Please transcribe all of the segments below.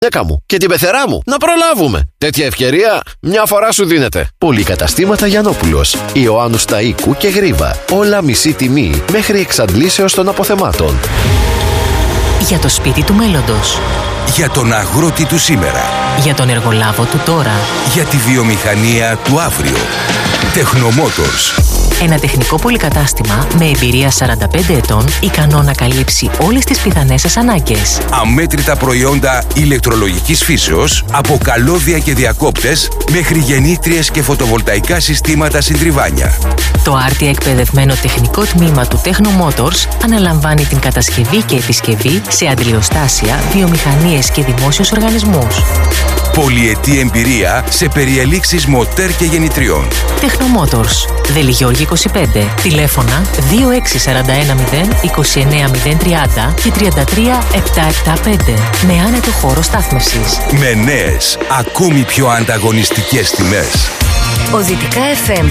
Μου και την πεθερά μου να προλάβουμε. Τέτοια ευκαιρία μια φορά σου δίνεται. Πολυκαταστήματα Γιαννόπουλος, Ιωάννου Σταΐκου και Γρίβα. Όλα μισή τιμή μέχρι εξαντλήσεως των αποθεμάτων. Για το σπίτι του μέλλοντος. Για τον αγρότη του σήμερα. Για τον εργολάβο του τώρα. Για τη βιομηχανία του αύριο. Τεχνομότορς. Ένα τεχνικό πολυκατάστημα με εμπειρία 45 ετών, ικανό να καλύψει όλες τις πιθανές σας ανάγκες. Αμέτρητα προϊόντα ηλεκτρολογικής φύσεως, από καλώδια και διακόπτες, μέχρι γεννήτριες και φωτοβολταϊκά συστήματα συντριβάνια. Το άρτια εκπαιδευμένο τεχνικό τμήμα του Tecnomotors αναλαμβάνει την κατασκευή και επισκευή σε αντιλιοστάσια, βιομηχανίες και δημόσιους οργανισμούς. Πολυετή εμπειρία σε περιελήξεις μοτέρ και γεννητριών. Tecnomotors, Δελιγιώργη 25, τηλέφωνα 26410 29030 και 33775, με άνετο χώρο στάθμευσης. Με νέες, ακόμη πιο ανταγωνιστικές τιμές. Ο Δυτικά FM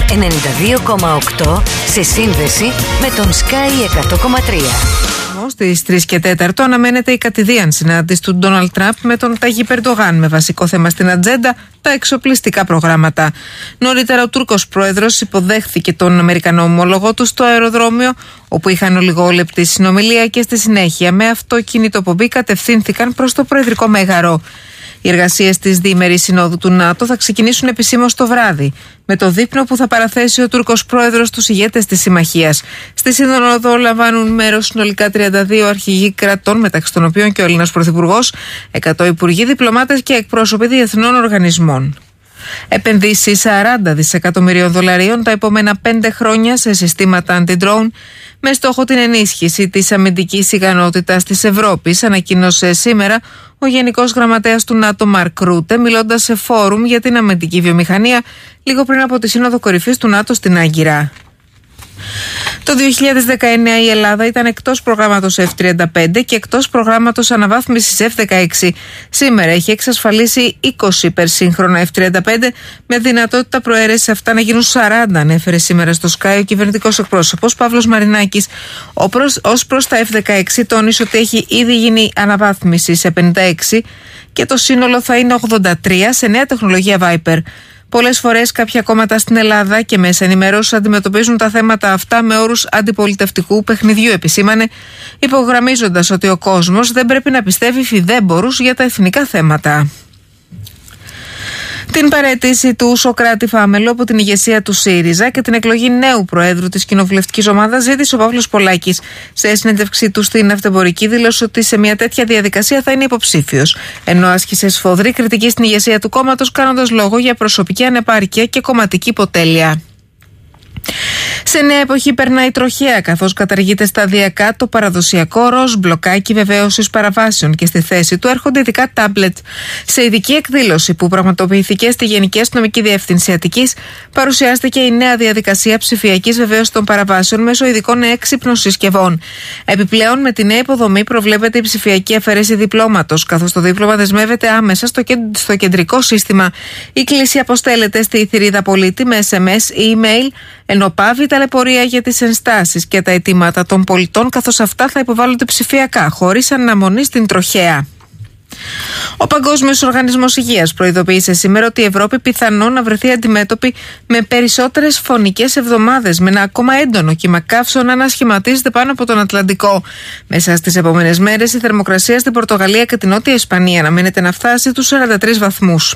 92,8 σε σύνδεση με τον Sky 100,3. Στις 3 και 4 αναμένεται η κατηδίαν συνάντηση του Ντόναλντ Τραμπ με τον Ταγίπ Ερντογάν, με βασικό θέμα στην ατζέντα τα εξοπλιστικά προγράμματα. Νωρίτερα ο Τούρκος πρόεδρος υποδέχθηκε τον Αμερικανό ομόλογο του στο αεροδρόμιο, όπου είχαν ολιγόλεπτη συνομιλία και στη συνέχεια με αυτοκινητοπομπή κατευθύνθηκαν προς το Προεδρικό Μέγαρο. Οι εργασίες της διημερής συνόδου του ΝΑΤΟ θα ξεκινήσουν επισήμως το βράδυ, με το δείπνο που θα παραθέσει ο Τούρκος πρόεδρος στους ηγέτες της συμμαχίας. Στη σύνοδο λαμβάνουν μέρος συνολικά 32 αρχηγοί κρατών, μεταξύ των οποίων και ο Έλληνας Πρωθυπουργός, 100 υπουργοί, διπλωμάτες και εκπρόσωποι διεθνών οργανισμών. Επενδύσεις 40 δισεκατομμυρίων δολαρίων τα επόμενα 5 χρόνια σε συστήματα αντι-drone, με στόχο την ενίσχυση της αμυντικής ικανότητας της Ευρώπης, ανακοίνωσε σήμερα ο Γενικός Γραμματέας του ΝΑΤΟ Μαρκ Ρούτε, μιλώντας σε φόρουμ για την αμυντική βιομηχανία λίγο πριν από τη Σύνοδο Κορυφής του ΝΑΤΟ στην Άγκυρα. Το 2019 η Ελλάδα ήταν εκτός προγράμματος F-35 και εκτός προγράμματος αναβάθμισης F-16. Σήμερα έχει εξασφαλίσει 20 υπερσύγχρονα F-35 με δυνατότητα προαίρεσης αυτά να γίνουν 40, ανέφερε σήμερα στο Sky ο κυβερνητικός εκπρόσωπος Παύλος Μαρινάκης. Ως προς τα F-16 τόνισε ότι έχει ήδη γίνει αναβάθμιση σε 56 και το σύνολο θα είναι 83 σε νέα τεχνολογία Viper. Πολλές φορές κάποια κόμματα στην Ελλάδα και μέσα ενημέρωσης αντιμετωπίζουν τα θέματα αυτά με όρους αντιπολιτευτικού παιχνιδιού, επισήμανε, υπογραμμίζοντας ότι ο κόσμος δεν πρέπει να πιστεύει φιδέμπορους για τα εθνικά θέματα. Την παραίτηση του Σωκράτη Φάμελου από την ηγεσία του ΣΥΡΙΖΑ και την εκλογή νέου προέδρου της κοινοβουλευτικής ομάδας ζήτησε ο Παύλος Πολάκης. Σε συνέντευξή του στην Αυτεμπορική δήλωσε ότι σε μια τέτοια διαδικασία θα είναι υποψήφιος, ενώ άσκησε σφοδρή κριτική στην ηγεσία του κόμματος, κάνοντας λόγο για προσωπική ανεπάρκεια και κομματική υποτέλεια. Σε νέα εποχή περνάει τροχαία, καθώς καταργείται σταδιακά το παραδοσιακό ροζ μπλοκάκι βεβαίωσης παραβάσεων και στη θέση του έρχονται ειδικά τάμπλετ. Σε ειδική εκδήλωση που πραγματοποιήθηκε στη Γενική Αστυνομική Διεύθυνση Αττικής, παρουσιάστηκε η νέα διαδικασία ψηφιακής βεβαίωσης των παραβάσεων μέσω ειδικών έξυπνων συσκευών. Επιπλέον, με τη νέα υποδομή προβλέπεται η ψηφιακή αφαίρεση διπλώματος, καθώς το δίπλωμα δεσμεύεται άμεσα στο κεντρικό σύστημα. Η κλήση αποστέλλεται στη θηρίδα πολίτη με SMS ή email, ενώ πάβει ταλαιπωρία για τις ενστάσεις και τα αιτήματα των πολιτών, καθώς αυτά θα υποβάλλονται ψηφιακά, χωρίς αναμονή στην τροχέα. Ο Παγκόσμιος Οργανισμός Υγείας προειδοποίησε σήμερα ότι η Ευρώπη πιθανόν να βρεθεί αντιμέτωπη με περισσότερες φωνικές εβδομάδες, με ένα ακόμα έντονο κύμα καύσων να ανασχηματίζεται πάνω από τον Ατλαντικό. Μέσα στις επόμενες μέρες η θερμοκρασία στην Πορτογαλία και την Νότια Ισπανία αναμένεται να φτάσει τους 43 βαθμούς.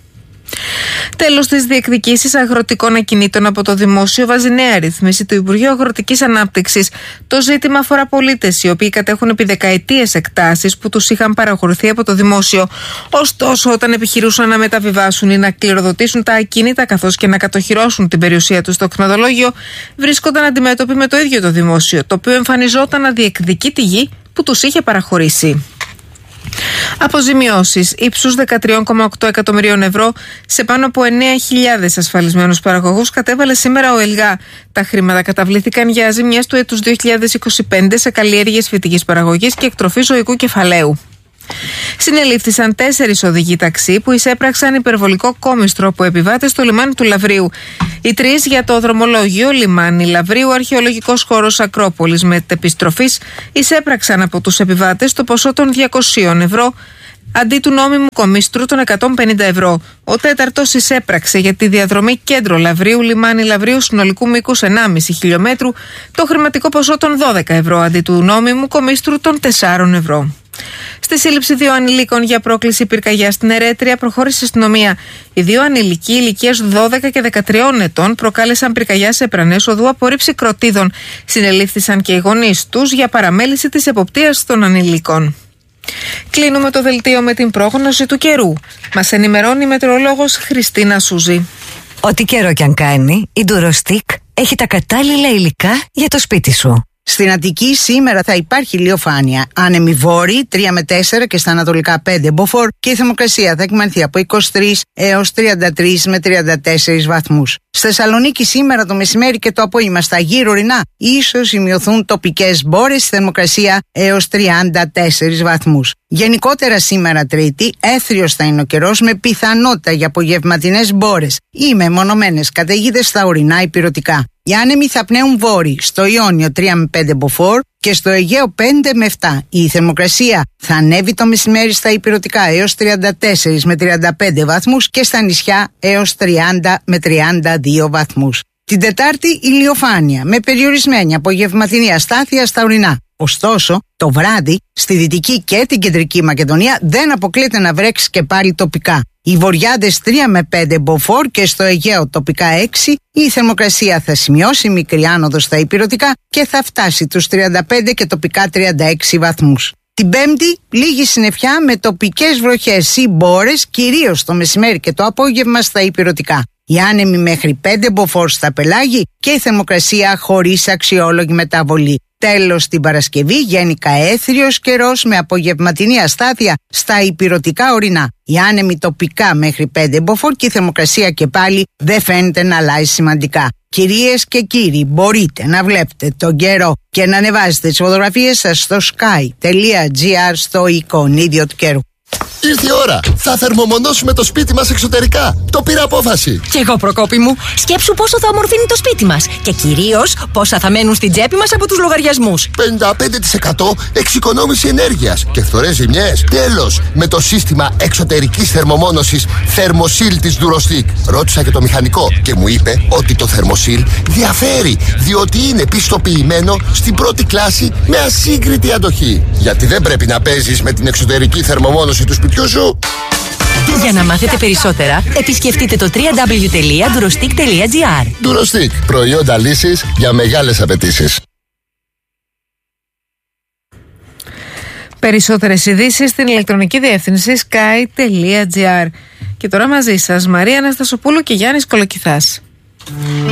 Τέλος, της διεκδικήσεις αγροτικών ακινήτων από το Δημόσιο βάζει νέα ρύθμιση του Υπουργείου Αγροτικής Ανάπτυξης. Το ζήτημα αφορά πολίτες οι οποίοι κατέχουν επί δεκαετίες εκτάσεις που τους είχαν παραχωρηθεί από το Δημόσιο. Ωστόσο, όταν επιχειρούσαν να μεταβιβάσουν ή να κληροδοτήσουν τα ακίνητα, καθώς και να κατοχυρώσουν την περιουσία τους στο κτηνοτολόγιο, βρίσκονταν αντιμέτωποι με το ίδιο το Δημόσιο, το οποίο εμφανιζόταν να διεκδικεί τη γη που τους είχε παραχωρήσει. Αποζημιώσεις ύψους 13,8 εκατομμυρίων ευρώ σε πάνω από 9.000 ασφαλισμένους παραγωγούς κατέβαλε σήμερα ο ΕΛΓΑ. Τα χρήματα καταβλήθηκαν για ζημιές του έτους 2025 σε καλλιέργειες φυτικής παραγωγής και εκτροφή ζωικού κεφαλαίου. Συνελήφθησαν 4 οδηγοί ταξί που εισέπραξαν υπερβολικό κόμιστρο από επιβάτες στο λιμάνι του Λαυρίου. Οι 3 για το δρομολόγιο λιμάνι Λαυρίου, αρχαιολογικός χώρος Ακρόπολης μετεπιστροφής, εισέπραξαν από τους επιβάτες το ποσό των 200 ευρώ, αντί του νόμιμου κομίστρου των 150 ευρώ. Ο τέταρτος εισέπραξε για τη διαδρομή κέντρο Λαβρίου λιμάνι Λαβρίου συνολικού μήκους 1,5 χιλιόμετρου το χρηματικό ποσό των 12 ευρώ αντί του νόμιμου κομίστρου των 4 ευρώ. Στη σύλληψη 2 ανηλίκων για πρόκληση πυρκαγιάς στην Ερέτρια προχώρησε η αστυνομία. Οι 2 ανηλικοί ηλικίας 12 και 13 ετών προκάλεσαν πυρκαγιά σε Επρανές οδού από ρήψη κροτίδων. Συνελήφθησαν και οι γονείς τους για παραμέληση της εποπτείας των ανηλίκων. Κλείνουμε το δελτίο με την πρόγνωση του καιρού. Μας ενημερώνει η μετεωρολόγος Χριστίνα Σούζη. Ό,τι καιρό κι αν κάνει, η Durostic έχει τα κατάλληλα υλικά για το σπίτι σου. Στην Αττική σήμερα θα υπάρχει ηλιοφάνεια. Άνεμοι βόρειοι 3 με 4 και στα ανατολικά 5 μποφόρ και η θερμοκρασία θα εκμανθεί από 23 έως 33 με 34 βαθμούς. Στη Θεσσαλονίκη σήμερα το μεσημέρι και το απόγευμα στα γύρω ορεινά ίσως σημειωθούν τοπικές μπόρες, θερμοκρασία έως 34 βαθμούς. Γενικότερα σήμερα Τρίτη έθριος θα είναι ο καιρός με πιθανότητα για απογευματινές μπόρες ή μεμονωμένες καταιγίδες στα ορεινά υπηρετικά. Οι άνεμοι θα πνέουν βόρειοι, στο Ιόνιο 3 με 5 μποφόρ και στο Αιγαίο 5 με 7. Η θερμοκρασία θα ανέβει το μεσημέρι στα υπηρετικά έως 34 με 35 βαθμούς και στα νησιά έως 30 με 32 βαθμούς. Την Τετάρτη ηλιοφάνεια με περιορισμένη απογευματινή αστάθεια στα ορεινά. Ωστόσο, το βράδυ στη Δυτική και την Κεντρική Μακεδονία δεν αποκλείεται να βρέξει και πάλι τοπικά. Οι βορειάδες 3 με 5 μποφόρ και στο Αιγαίο τοπικά 6. Η θερμοκρασία θα σημειώσει μικρή άνοδο στα υπηρετικά και θα φτάσει τους 35 και τοπικά 36 βαθμούς. Την Πέμπτη λίγη συννεφιά με τοπικές βροχές ή μπόρες, κυρίως το μεσημέρι και το απόγευμα στα υπηρετικά. Οι άνεμοι μέχρι 5 μποφόρ στα πελάγη και η θερμοκρασία χωρίς αξιόλογη μεταβολή. Τέλος, την Παρασκευή γενικά έθριος καιρός με απογευματινή αστάθεια στα υπηρετικά ορεινά. Οι άνεμοι τοπικά μέχρι 5 μποφόρ και η θερμοκρασία και πάλι δεν φαίνεται να αλλάζει σημαντικά. Κυρίες και κύριοι, μπορείτε να βλέπετε τον καιρό και να ανεβάζετε τις φωτογραφίες σας στο sky.gr στο εικονίδιο του καιρού. Ήρθε η ώρα. Θα θερμομονώσουμε το σπίτι μας εξωτερικά. Το πήρα απόφαση. Κι εγώ, Προκόπη μου. Σκέψου πόσο θα ομορφύνει το σπίτι μας. Και κυρίως πόσα θα μένουν στην τσέπη μας από τους λογαριασμούς. 55% εξοικονόμηση ενέργειας και φθορές ζημιές. Τέλος, με το σύστημα εξωτερικής θερμομόνωσης Thermosil της Durostic. Ρώτησα και το μηχανικό και μου είπε ότι το Thermosil διαφέρει, διότι είναι πιστοποιημένο στην πρώτη κλάση με ασύγκριτη αντοχή. Γιατί δεν πρέπει να παίζεις με την εξωτερική θερμομόνωση του σπιτιού σου. Για να μάθετε περισσότερα, επισκεφτείτε το www.durostic.gr. Durostic, προϊόντα λύσης για μεγάλες απαιτήσεις. Περισσότερες ειδήσεις στην ηλεκτρονική διεύθυνση sky.gr. Και τώρα μαζί σας Μαρία Αναστασοπούλου και Γιάννης Κολοκυθάς.